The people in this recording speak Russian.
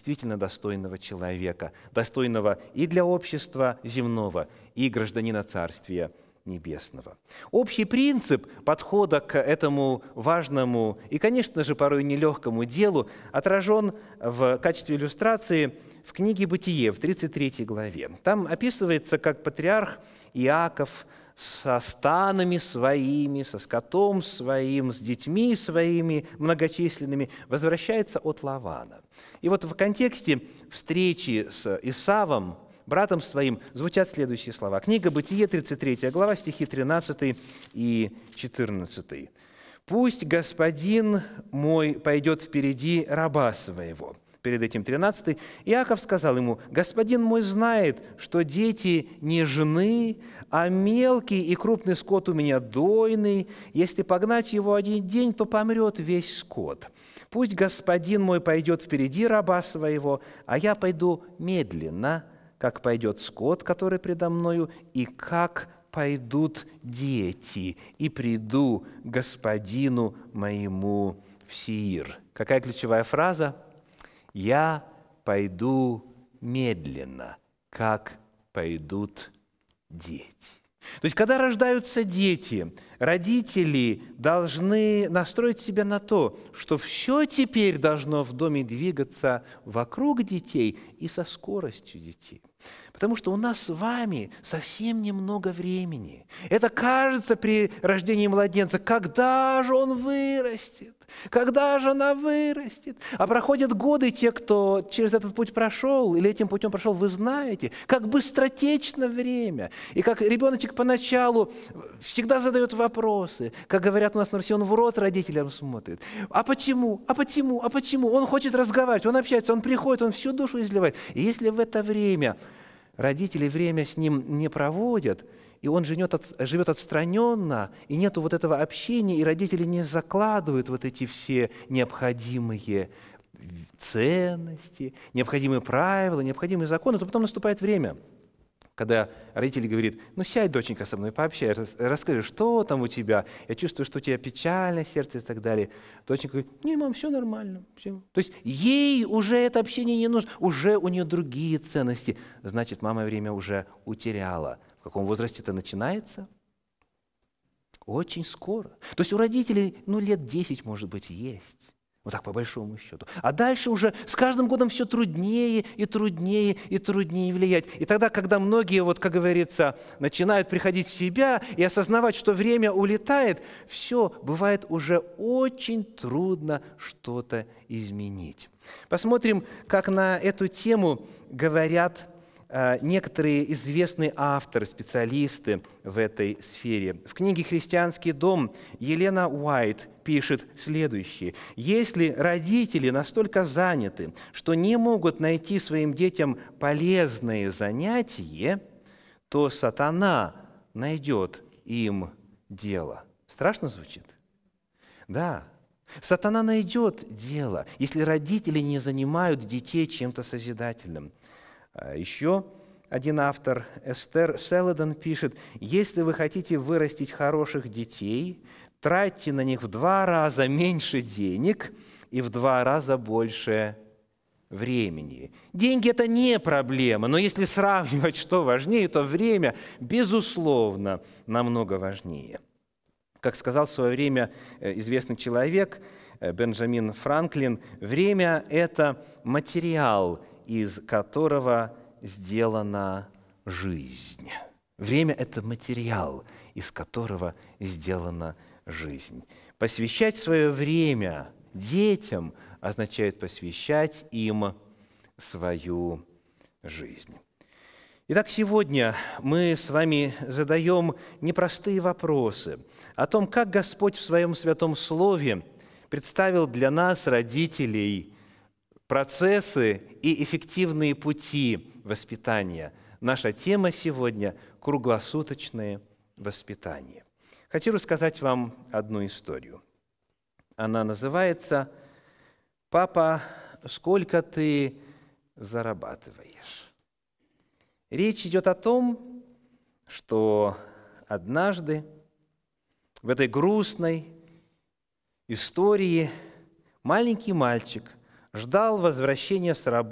действительно достойного человека, достойного и для общества земного, и гражданина Царствия Небесного. Общий принцип подхода к этому важному и, конечно же, порой нелегкому делу отражен в качестве иллюстрации в книге «Бытие» в 33 главе. Там описывается, как патриарх Иаков со станами своими, со скотом своим, с детьми своими многочисленными возвращается от Лавана. И вот в контексте встречи с Исавом, братом своим, звучат следующие слова. Книга «Бытие», 33 глава, стихи 13 и 14. «Пусть господин мой пойдет впереди раба своего». Перед этим 13. Иаков сказал ему: «Господин мой знает, что дети нежны, а мелкий и крупный скот у меня дойный. Если погнать его один день, то помрет весь скот. Пусть господин мой пойдет впереди раба своего, а я пойду медленно, как пойдет скот, который предо мною, и как пойдут дети, и приду к господину моему в Сеир». Какая ключевая фраза? «Я пойду медленно, как пойдут дети». То есть, когда рождаются дети, родители должны настроить себя на то, что все теперь должно в доме двигаться вокруг детей и со скоростью детей. Потому что у нас с вами совсем немного времени. Это кажется при рождении младенца, когда же он вырастет, когда же она вырастет. А проходят годы, те, кто через этот путь прошел или этим путем прошел, вы знаете, как быстротечно время. И как ребеночек поначалу всегда задает вопросы. Как говорят у нас на Руси, он в рот родителям смотрит. А почему? А почему? А почему? Он хочет разговаривать, он общается, он приходит, он всю душу изливает. И если в это время родители время с ним не проводят, и он живет отстраненно, и нету вот этого общения, и родители не закладывают вот эти все необходимые ценности, необходимые правила, необходимые законы, то потом наступает время, когда родители говорят: «Ну, сядь, доченька, со мной пообщай, расскажи, что там у тебя, я чувствую, что у тебя печальное сердце» и так далее. Доченька говорит: «Не, мам, все нормально». Все. То есть ей уже это общение не нужно, уже у нее другие ценности. Значит, мама время уже утеряла. В каком возрасте это начинается? Очень скоро. То есть у родителей, лет 10, может быть, есть. Вот так, по большому счету. А дальше уже с каждым годом все труднее и труднее и труднее влиять. И тогда, когда многие, вот, как говорится, начинают приходить в себя и осознавать, что время улетает, все, бывает уже очень трудно что-то изменить. Посмотрим, как на эту тему говорят некоторые известные авторы, специалисты в этой сфере. В книге «Христианский дом» Елена Уайт пишет следующее: «Если родители настолько заняты, что не могут найти своим детям полезное занятие, то сатана найдет им дело». Страшно звучит? Да. Сатана найдет дело, если родители не занимают детей чем-то созидательным. Еще один автор, Эстер Селадон, пишет: «Если вы хотите вырастить хороших детей, тратьте на них в 2 раза меньше денег и в 2 раза больше времени». Деньги – это не проблема, но если сравнивать, что важнее, то время, безусловно, намного важнее. Как сказал в свое время известный человек Бенджамин Франклин, время – это материал, из которого сделана жизнь. Время – это материал, из которого сделана жизнь. Посвящать свое время детям означает посвящать им свою жизнь. Итак, сегодня мы с вами задаем непростые вопросы о том, как Господь в Своем Святом Слове представил для нас, родителей, процессы и эффективные пути воспитания. Наша тема сегодня – круглосуточное воспитание. Хочу рассказать вам одну историю. Она называется «Папа, сколько ты зарабатываешь?». Речь идет о том, что однажды в этой грустной истории маленький мальчик ждал возвращения с работы